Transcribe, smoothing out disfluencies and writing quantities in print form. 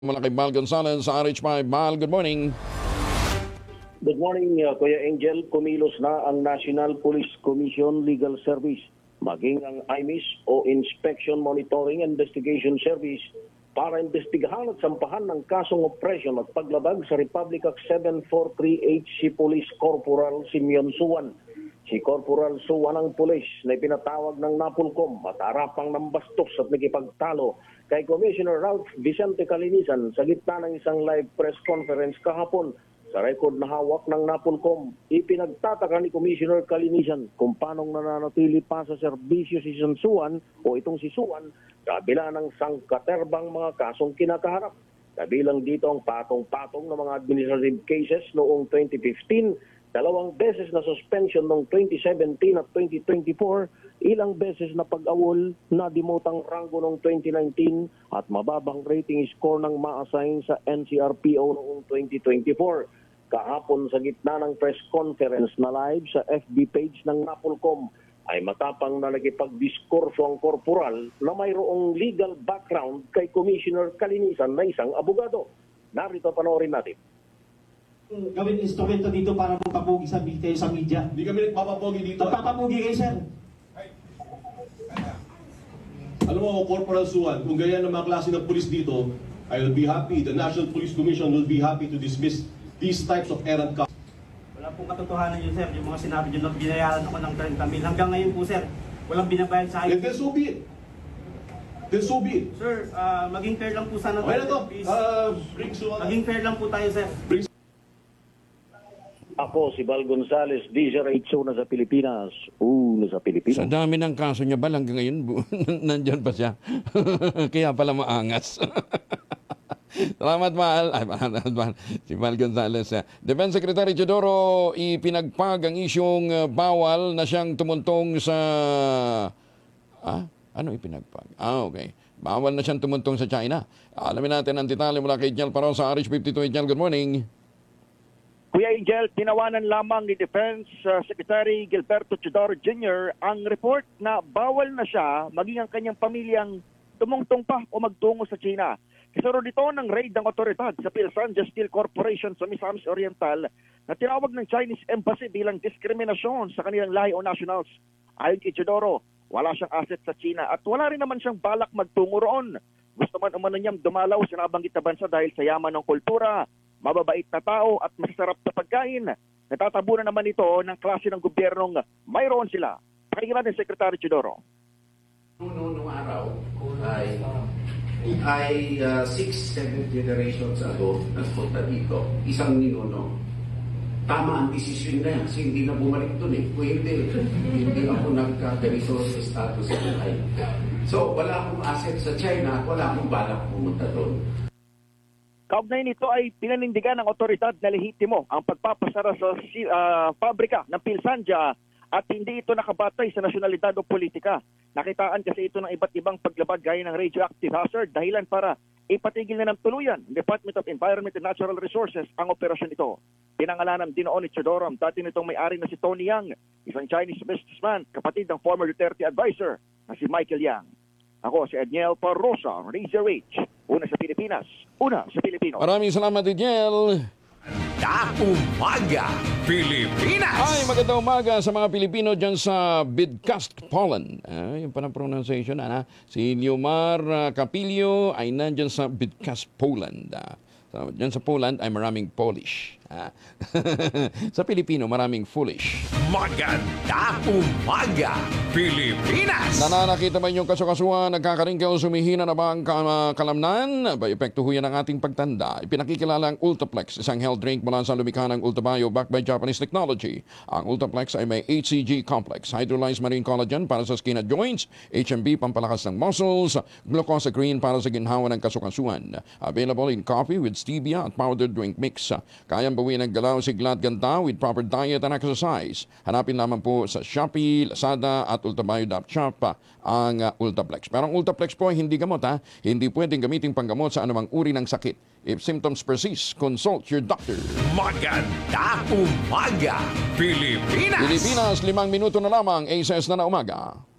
Mula kay Mal Gonzalez sa RH5. Mal, good morning. Good morning, Kuya Angel. Kumilos na ang National Police Commission Legal Service, maging ang IMIS o Inspection Monitoring Investigation Service para imbestigahan at sampahan ng kasong opresyon at paglabag sa Republic Act 7438 si Police Corporal Simeon Suwan. Si Corporal Suwan ang pulis na ipinatawag ng Napolcom at harapang ng bastos at nakipagtalo kay Commissioner Ralph Vicente Calinisan sa gitna ng isang live press conference kahapon. Sa record na hawak ng Napolcom, ipinagtataka ni Commissioner Calinisan kung paano nananatili pa sa serbisyo si Suwan o itong si Suwan kabila ng sangkaterbang mga kasong kinakaharap. Kabilang dito ang patong-patong ng mga administrative cases noong 2015, 2 beses na suspension noong 2017 at 2024, ilang beses na pag-awol na dimotang ranggo noong 2019 at mababang rating score ng ma-assign sa NCRPO noong 2024. Kahapon sa gitna ng press conference na live sa FB page ng Napolcom ay matapang na nakipagdiskurso ang korporal na mayroong legal background kay Commissioner Calinisan na isang abogado. Narito panoorin natin. Gawin instrumento dito para magpapugi sa media. Hindi kami nagpapapogi dito. Nagpapapugi kayo, sir. Alam mo, Corporal Suwan, kung ganyan ang mga klase ng pulis dito, I will be happy. The National Police Commission will be happy to dismiss these types of errant cops. Wala pong katotohanan yun, sir. Yung mga sinabi nyo na binayaran ako ng 30 mil. Hanggang ngayon po, sir, walang binabayad sa akin. Then so be it. Then so be it. Sir, maging fair lang po sana Okay na to. please. Bring Suwan. Maging fair lang po tayo, sir. Ako si Val Gonzalez, DJ na sa Pilipinas. Una sa Pilipinas. Sa dami ng kaso niya ba hanggang ngayon, nandyan pa siya. Kaya pala maangas. Salamat, Mal. Si Mal Gonzalez. Defense Secretary Teodoro, ipinagpag ang isyong bawal na siyang tumuntong sa... Ano ipinagpag? Okay. Bawal na siyang tumuntong sa China. Alamin natin ang detalye mula kay Jel Paron sa RH52. Jel, good morning. Kuya Angel, tinawanan lamang ni Defense Secretary Gilberto Teodoro Jr. ang report na bawal na siya maging ang kanyang pamilyang tumungtong pa o magtungo sa China. Kasaro dito ng raid ng otoridad sa Pilsanja Steel Corporation sa Misamis Oriental na tinawag ng Chinese Embassy bilang diskriminasyon sa kanilang lahi o nationals. Ayon kay Teodoro, wala siyang asset sa China at wala rin naman siyang balak magtungo roon. Gusto man umano niyang dumalaw sa nabanggit na bansa dahil sa yaman ng kultura, mababait na tao at masasarap na pagkain. Natatabunan naman ito ng klase ng gobyernong mayroon sila. Pakinggan natin Secretary Teodoro. Noong araw ay 6-7 generations ago nagpunta dito, isang ninuno. Tama ang desisyon na yan kasi hindi na bumalik doon eh. Kung hindi ako nagka-resource status sa buhay. So wala akong asset sa China at wala akong balak pumunta doon. Kaugnay nito ay pinanindigan ng otoridad na lehitimo ang pagpapasara sa pabrika ng Pilsanja at hindi ito nakabatay sa nasyonalidad o politika. Nakitaan kasi ito ng iba't ibang paglabag gaya ng radioactive hazard dahilan para ipatigil na ng tuluyan ng Department of Environment and Natural Resources ang operasyon ito. Pinangalanan din noon ni Teodoro ang dati nitong may-ari na si Tony Yang, isang Chinese businessman, kapatid ng former Duterte advisor na si Michael Yang. Ako si Edniel Parrosa, Razor H. Una sa Pilipinas, una sa Pilipino. Maraming salamat, Jel. Umaga, Pilipinas! Ay, magandang umaga sa mga Pilipino dyan sa Bydgoszcz, Poland. Yung pa ng pronunciation, si Liomar Capillo ay nandyan sa Bydgoszcz, Poland. So, dyan sa Poland ay maraming Polish. Sa Pilipino, maraming foolish. Maganda umaga, Pilipinas! Nananakita ba yung kasukasuan, nagkakaringkel, sumihina na ba ang kalamnan? Ba, epekto ho yan ang ating pagtanda. Ipinakikilala ang Ultaplex, isang health drink mula sa lumikha ng Ultabio backed by Japanese technology. Ang Ultaplex ay may HCG complex, hydrolyzed marine collagen para sa skin at joints, HMB pampalakas ng muscles, glucosa green para sa ginhawa ng kasukasuan. Available in coffee with stevia at powdered drink mix. Kayang bawiin ang galaw, sigla at ganda with proper diet and exercise. Hanapin lamang po sa Shopee, Lazada at ultabio.shop ang Ultaplex. Pero ang Ultaplex po ay hindi gamot Hindi pwedeng gamitin panggamot sa anumang uri ng sakit. If symptoms persist, consult your doctor. Maganda umaga, Pilipinas! Pilipinas, 5 minuto na lamang, ASS na umaga.